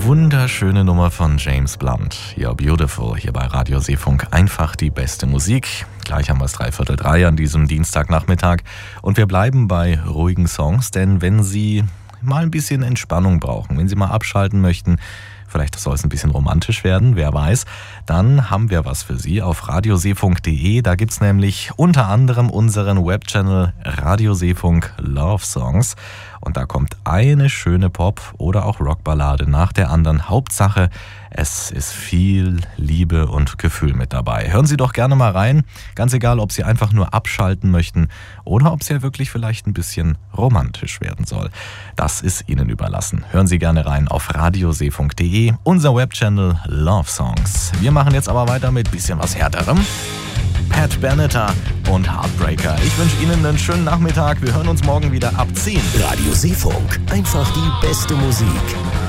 Wunderschöne Nummer von James Blunt. You're Beautiful, hier bei Radio Seefunk. Einfach die beste Musik. Gleich haben wir es 2:45 an diesem Dienstagnachmittag. Und wir bleiben bei ruhigen Songs, denn wenn Sie mal ein bisschen Entspannung brauchen, wenn Sie mal abschalten möchten, vielleicht soll es ein bisschen romantisch werden, wer weiß, dann haben wir was für Sie auf radioseefunk.de. Da gibt's nämlich unter anderem unseren Webchannel Radio Seefunk Love Songs. Und da kommt eine schöne Pop- oder auch Rockballade nach der anderen. Hauptsache, es ist viel Liebe und Gefühl mit dabei. Hören Sie doch gerne mal rein. Ganz egal, ob Sie einfach nur abschalten möchten oder ob es ja wirklich vielleicht ein bisschen romantisch werden soll. Das ist Ihnen überlassen. Hören Sie gerne rein auf radioseefunk.de, unser Webchannel Love Songs. Wir machen jetzt aber weiter mit bisschen was Härterem. Pat Benatar und Heartbreaker. Ich wünsche Ihnen einen schönen Nachmittag. Wir hören uns morgen wieder ab 10. Radio Seefunk. Einfach die beste Musik.